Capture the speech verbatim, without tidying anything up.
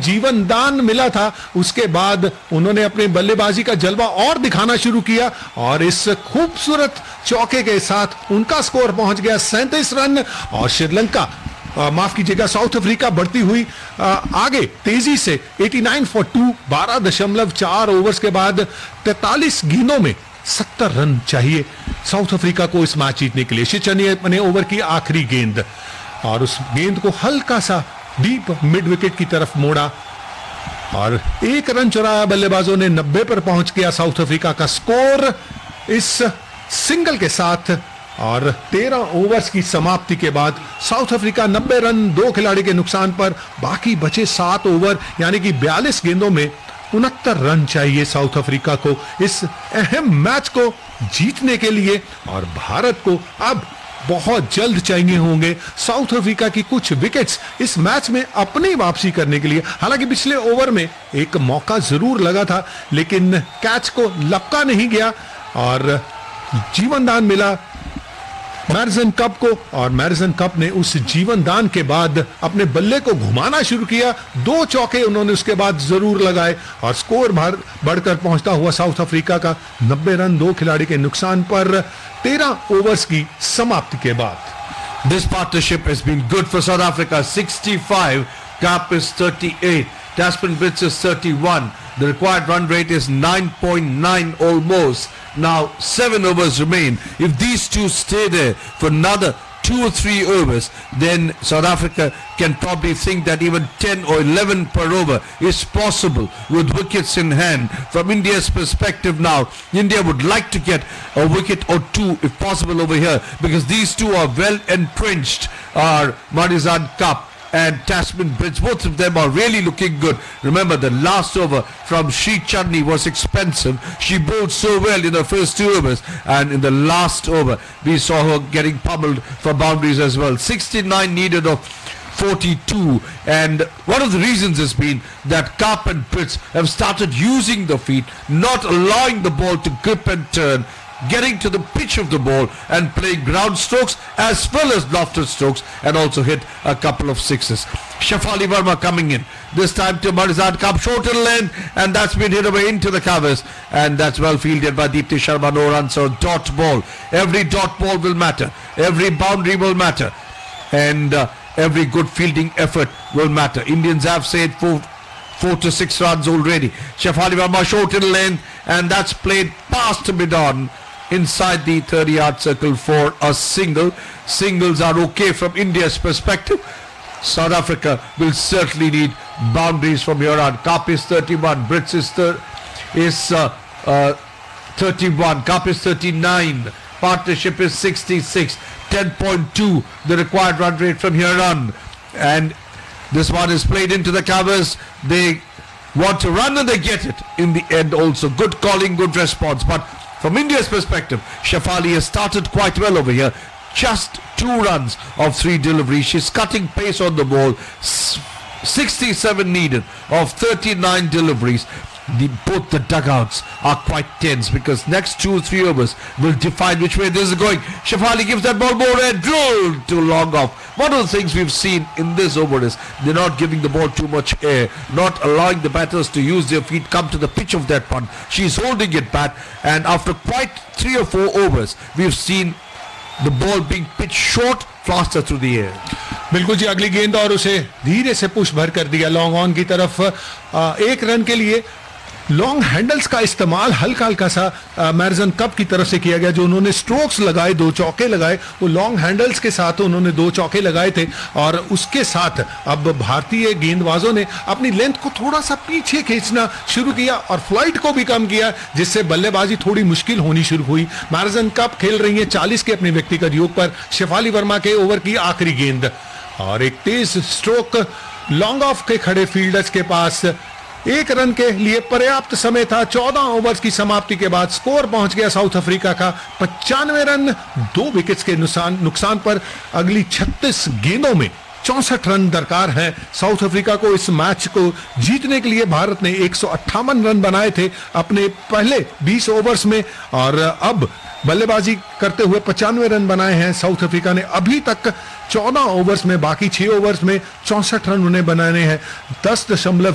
जीवन दान मिला था, उसके बाद उन्होंने अपने बल्लेबाजी का जलवा और दिखाना शुरू किया और इस खूबसूरत चौके के साथ उनका स्कोर पहुंच गया सैंतीस रन और श्रीलंका आ, माफ कीजिएगा साउथ अफ्रीका बढ़ती हुई आ, आगे तेजी से नवासी फॉर टू, बारह दशमलव चार ओवर्स के बाद तैंतालीस गेंदों में सत्तर रन चाहिए साउथ अफ्रीका को इस मैच जीतने के लिए। शिचनी ने ओवर की आखिरी गेंद और उस गेंद को हल्का सा डीप मिड विकेट की तरफ मोड़ा और एक रन चुराया बल्लेबाजों ने। नब्बे पर पहुंच गया साउथ अफ्रीका का स्कोर इस सिंगल के साथ और तेरह ओवर्स की समाप्ति के बाद साउथ अफ्रीका नब्बे रन दो खिलाड़ी के नुकसान पर, बाकी बचे सात ओवर यानी कि बयालीस गेंदों में उनहत्तर रन चाहिए साउथ अफ्रीका को इस अहम मैच को जीतने के लिए और भारत को अब बहुत जल्द चाहिए होंगे साउथ अफ्रीका की कुछ विकेट्स इस मैच में अपनी वापसी करने के लिए। हालांकि पिछले ओवर में एक मौका जरूर लगा था लेकिन कैच को लपका नहीं गया और जीवन दान मिला मैरिसन कप को और मैरिसन कप ने उस जीवन दान के बाद अपने बल्ले को घुमाना शुरू किया। दो चौके उन्होंने उसके बाद जरूर लगाए और स्कोर बढ़कर पहुंचता हुआ साउथ अफ्रीका का नब्बे रन दो खिलाड़ी के नुकसान पर तेरह ओवर्स की समाप्ति के बाद। This partnership has been good for South Africa. sixty-five, Kaap is thirty-eight, Tasman Brits is thirty-one. The required run rate is nine point nine almost. Now seven overs remain. If these two stay there for another two or three overs, then South Africa can probably think that even ten or eleven per over is possible with wickets in hand. From India's perspective now, India would like to get a wicket or two if possible over here because these two are well entrenched, are Marizan Kaap and Tasman Brits. Both of them are really looking good. Remember, the last over from Sri Chudney was expensive. She bowled so well in the first two overs, and in the last over we saw her getting pummeled for boundaries as well. sixty-nine needed of forty-two, and one of the reasons has been that Kaap and Brits have started using the feet, not allowing the ball to grip and turn, getting to the pitch of the ball and playing ground strokes as well as lofted strokes, and also hit a couple of sixes. Shafali Verma coming in, this time to Marizan Kaap, short and length, and that's been hit away into the covers, and that's well fielded by Deepti Sharma. No runs, so dot ball. Every dot ball will matter, every boundary will matter, and uh, every good fielding effort will matter. Indians have saved four four to six runs already. Shafali Verma short and length, and that's played past mid-on inside the thirty yard circle for a single. Singles are okay from India's perspective. South Africa will certainly need boundaries from here on. Kaap is thirty-one, Brits is, thir- is uh, uh, thirty-one, Kaap is thirty-nine, partnership is sixty-six, ten point two the required run rate from here on, and this one is played into the covers. They want to run and they get it in the end also. Good calling, good response. But from India's perspective, Shafali has started quite well over here. Just two runs of three deliveries. She's cutting pace on the ball. sixty-seven needed of thirty-nine deliveries. The, both the dugouts are quite tense because next two or three overs will define which way this is going. Shafali gives that ball more and drilled too long off. One of the things we've seen in this over is they're not giving the ball too much air, not allowing the batters to use their feet, come to the pitch of that punt. She's holding it back, and after quite three or four overs, we've seen the ball being pitched short, faster through the air. बिल्कुल जी, अगली गेंद और उसे धीरे से push भर कर दिया लॉन्ग ऑन की तरफ। आ, एक रन के लिए लॉन्ग हैंडल्स का इस्तेमाल हल्का हल्का सा मैरिसन कप की तरफ से किया गया। जो उन्होंने स्ट्रोक्स लगाए, दो चौके लगाए, वो लॉन्ग हैंडल्स के साथ उन्होंने दो चौके लगाए थे और उसके साथ अब भारतीय गेंदबाजों ने अपनी लेंथ को थोड़ा सा पीछे खींचना शुरू किया और फ्लाइट को भी कम किया, जिससे बल्लेबाजी थोड़ी मुश्किल होनी शुरू हुई। मैरिसन कप खेल रही है चालीस के अपने व्यक्तिगत योग पर। शेफाली वर्मा के ओवर की आखिरी गेंद और एक तेज स्ट्रोक लॉन्ग ऑफ के खड़े फील्डर्स के पास एक रन के लिए पर्याप्त समय था। चौदह ओवर्स की समाप्ति के बाद स्कोर पहुंच गया साउथ अफ्रीका का पचानवे रन दो विकेट्स के नुकसान नुकसान पर। अगली छत्तीस गेंदों में चौसठ रन दरकार हैं साउथ अफ्रीका को इस मैच को जीतने के लिए। भारत ने एक सौ अट्ठावन रन बनाए थे अपने पहले बीस ओवर्स में और अब बल्लेबाजी करते हुए पचानवे रन बनाए हैं साउथ अफ्रीका ने। अभी तक चौदह ओवर्स में, बाकी छह ओवर्स में चौसठ रन उन्हें बनाने हैं। दस दशमलव